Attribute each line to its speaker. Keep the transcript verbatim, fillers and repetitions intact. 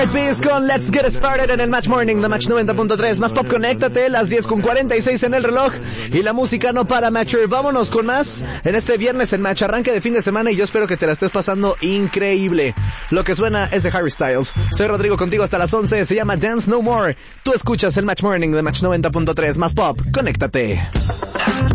Speaker 1: Peace con Let's Get It Started en el Match Morning de Match noventa punto tres. Más pop, conéctate, las diez con cuarenta y seis en el reloj. Y la música no para, Matcher. Vámonos con más en este viernes en Match. Arranque de fin de semana y yo espero que te la estés pasando increíble. Lo que suena es de Harry Styles. Soy Rodrigo contigo hasta las once. Se llama Dance No More. Tú escuchas el Match Morning de Match noventa punto tres. Más pop, conéctate.